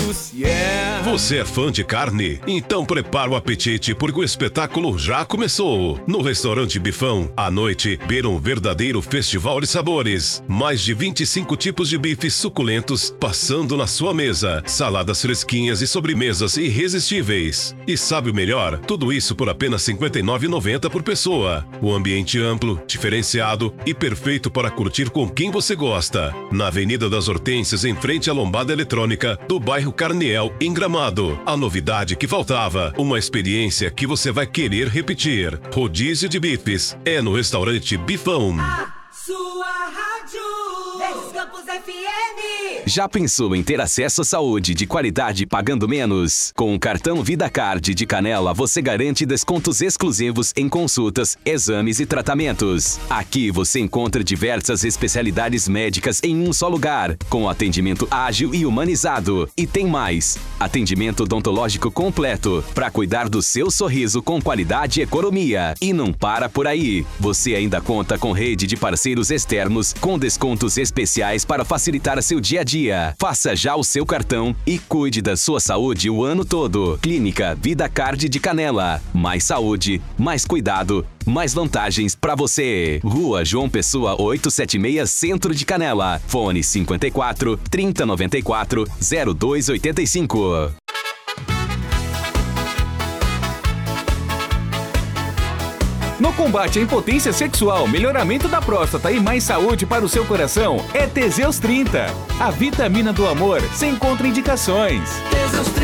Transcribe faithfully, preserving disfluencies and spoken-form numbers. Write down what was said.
amigos, yeah! Você é fã de carne? Então prepara o apetite porque o espetáculo já começou. No restaurante Bifão, à noite, beira um verdadeiro festival de sabores. Mais de vinte e cinco tipos de bifes suculentos passando na sua mesa. Saladas fresquinhas e sobremesas irresistíveis. E sabe o melhor? Tudo isso por apenas cinquenta e nove reais e noventa centavos por pessoa. O ambiente amplo, diferenciado e perfeito para curtir com quem você gosta. Na Avenida das Hortênsias, em frente à Lombada Eletrônica, do bairro Carniel, em Gramado. A novidade que faltava, uma experiência que você vai querer repetir. Rodízio de bifes é no restaurante Bifão. A sua rádio, Verdes Campos F M. Já pensou em ter acesso à saúde de qualidade pagando menos? Com o cartão VidaCard de Canela, você garante descontos exclusivos em consultas, exames e tratamentos. Aqui você encontra diversas especialidades médicas em um só lugar, com atendimento ágil e humanizado. E tem mais, atendimento odontológico completo, para cuidar do seu sorriso com qualidade e economia. E não para por aí. Você ainda conta com rede de parceiros externos com descontos especiais para facilitar seu dia a dia. Faça já o seu cartão e cuide da sua saúde o ano todo. Clínica VidaCard de Canela. Mais saúde, mais cuidado, mais vantagens para você. Rua João Pessoa oitocentos e setenta e seis, Centro de Canela. Fone cinquenta e quatro, trinta, noventa e quatro, zero dois oitenta e cinco. No combate à impotência sexual, melhoramento da próstata e mais saúde para o seu coração, é Teseus trinta. A vitamina do amor, sem contraindicações.